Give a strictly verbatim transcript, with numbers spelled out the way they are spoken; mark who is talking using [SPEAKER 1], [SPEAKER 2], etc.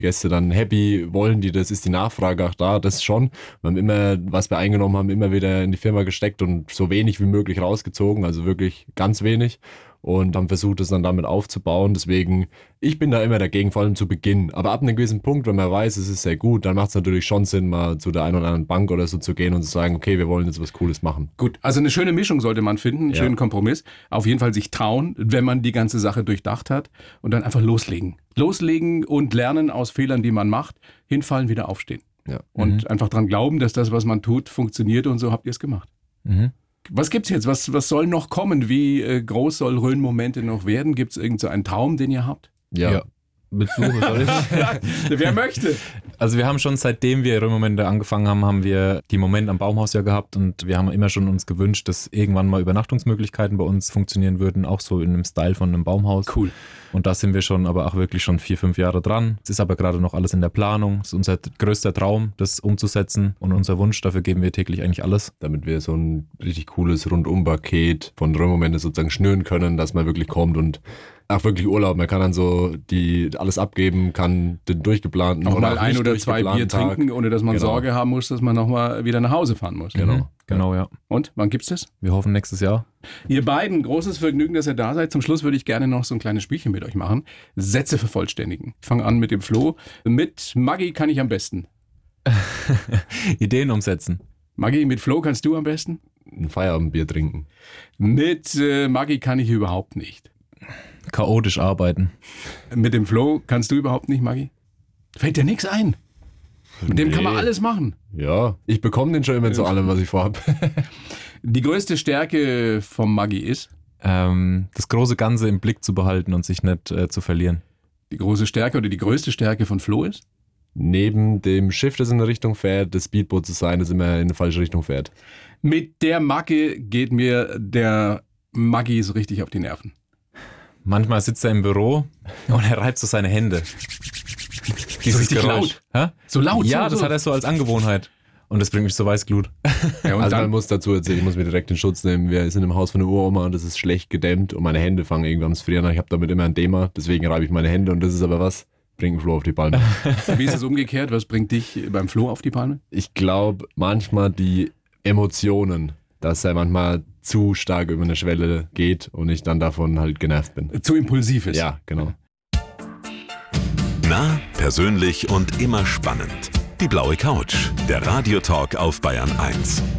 [SPEAKER 1] Gäste dann happy, wollen die das, ist die Nachfrage auch da, das schon. Wir haben immer, was wir eingenommen haben, immer wieder in die Firma gesteckt und so wenig wie möglich rausgezogen, also wirklich ganz wenig. Und haben versucht, es dann damit aufzubauen. Deswegen, ich bin da immer dagegen, vor allem zu Beginn. Aber ab einem gewissen Punkt, wenn man weiß, es ist sehr gut, dann macht es natürlich schon Sinn, mal zu der einen oder anderen Bank oder so zu gehen und zu sagen, okay, wir wollen jetzt was Cooles machen.
[SPEAKER 2] Gut, also eine schöne Mischung sollte man finden, einen ja. schönen Kompromiss. Auf jeden Fall sich trauen, wenn man die ganze Sache durchdacht hat und dann einfach loslegen. Loslegen und lernen aus Fehlern, die man macht, hinfallen, wieder aufstehen.
[SPEAKER 1] Ja.
[SPEAKER 2] Und
[SPEAKER 3] mhm.
[SPEAKER 2] einfach dran glauben, dass das, was man tut, funktioniert und so habt ihr es gemacht.
[SPEAKER 3] Mhm.
[SPEAKER 2] Was gibt's jetzt? Was, was soll noch kommen? Wie äh, groß soll Rhön-Momente noch werden? Gibt es irgend so einen Traum, den ihr habt?
[SPEAKER 1] Ja.
[SPEAKER 3] ja. Mit Flo, soll ich?
[SPEAKER 2] Wer möchte?
[SPEAKER 3] Also wir haben schon, seitdem wir Rhön-Momente angefangen haben, haben wir die Moment am Baumhaus ja gehabt und wir haben immer schon uns gewünscht, dass irgendwann mal Übernachtungsmöglichkeiten bei uns funktionieren würden, auch so in dem Style von einem Baumhaus.
[SPEAKER 2] Cool.
[SPEAKER 3] Und da sind wir schon aber auch wirklich schon vier, fünf Jahre dran. Es ist aber gerade noch alles in der Planung. Es ist unser größter Traum, das umzusetzen und unser Wunsch. Dafür geben wir täglich eigentlich alles.
[SPEAKER 1] Damit wir so ein richtig cooles Rundum-Paket von Rhön-Momente sozusagen schnüren können, dass man wirklich kommt und auch wirklich Urlaub. Man kann dann so die alles abgeben, kann den durchgeplanten
[SPEAKER 2] auch
[SPEAKER 1] oder
[SPEAKER 2] mal
[SPEAKER 1] auch
[SPEAKER 2] ein
[SPEAKER 1] nicht
[SPEAKER 2] oder zwei Bier
[SPEAKER 1] Tag.
[SPEAKER 2] trinken, ohne dass man
[SPEAKER 1] Genau.
[SPEAKER 2] Sorge haben muss, dass man nochmal wieder nach Hause fahren muss.
[SPEAKER 1] Genau.
[SPEAKER 3] Mhm. Genau, ja.
[SPEAKER 2] Und, wann gibt's das?
[SPEAKER 3] Wir hoffen nächstes Jahr.
[SPEAKER 2] Ihr beiden, großes Vergnügen, dass ihr da seid. Zum Schluss würde ich gerne noch so ein kleines Spielchen mit euch machen. Sätze vervollständigen. Ich fange an mit dem Flo. Mit Maggi kann ich am besten.
[SPEAKER 3] Ideen umsetzen.
[SPEAKER 2] Maggi, mit Flo kannst du am besten?
[SPEAKER 1] Ein Feierabendbier trinken.
[SPEAKER 2] Mit äh, Maggi kann ich überhaupt nicht.
[SPEAKER 3] Chaotisch arbeiten.
[SPEAKER 2] Mit dem Flo kannst du überhaupt nicht, Maggi? Fällt dir nichts ein. Mit dem
[SPEAKER 1] Nee.
[SPEAKER 2] kann man alles machen.
[SPEAKER 1] Ja, ich bekomme den schon immer zu allem, was ich vorhabe.
[SPEAKER 2] Die größte Stärke vom Maggi ist?
[SPEAKER 3] Ähm, das große Ganze im Blick zu behalten und sich nicht äh, zu verlieren.
[SPEAKER 2] Die große Stärke oder die größte Stärke von Flo ist?
[SPEAKER 1] Neben dem Schiff, das in eine Richtung fährt, das Speedboot zu sein, das immer in eine falsche Richtung fährt.
[SPEAKER 2] Mit der Macke geht mir der Maggi so richtig auf die Nerven.
[SPEAKER 3] Manchmal sitzt er im Büro und er reibt so seine Hände. Dieses
[SPEAKER 2] richtig
[SPEAKER 3] Geräusch. Hä?
[SPEAKER 2] So laut?
[SPEAKER 3] Ja,
[SPEAKER 2] so,
[SPEAKER 3] das
[SPEAKER 2] so.
[SPEAKER 3] hat er so als Angewohnheit. Und das bringt mich so Weißglut.
[SPEAKER 2] Ja, und
[SPEAKER 1] Also
[SPEAKER 2] dann,
[SPEAKER 1] man muss dazu erzählen, ich muss mir direkt in Schutz nehmen. Wir sind im Haus von der Uroma und das ist schlecht gedämmt und meine Hände fangen irgendwann ans Frieren an. Ich habe damit immer ein Thema, deswegen reibe ich meine Hände und das ist aber was, bringt einen Flo auf die Palme.
[SPEAKER 2] wie ist es umgekehrt? Was bringt dich beim Flo auf die Palme?
[SPEAKER 1] Ich glaube, manchmal die Emotionen, dass er manchmal zu stark über eine Schwelle geht und ich dann davon halt genervt bin.
[SPEAKER 2] Zu impulsiv ist.
[SPEAKER 1] Ja, genau.
[SPEAKER 4] Nah, persönlich und immer spannend. Die blaue Couch, der Radiotalk auf Bayern eins.